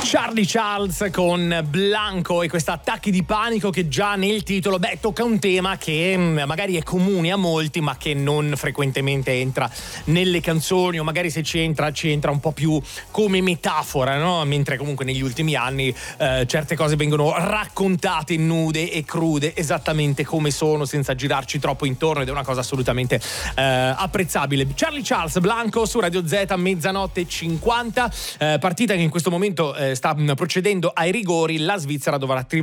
Charlie Charles con Blanco e questi attacchi di panico che già nel titolo tocca un tema che magari è comune a molti ma che non frequentemente entra nelle canzoni, o magari se ci entra un po' più come metafora, no? Mentre comunque negli ultimi anni certe cose vengono raccontate nude e crude esattamente come sono, senza girarci troppo intorno, ed è una cosa assolutamente apprezzabile. Charlie Charles, Blanco su Radio Z, 00:50, partita che in questo momento sta procedendo ai rigori. La Svizzera dovrà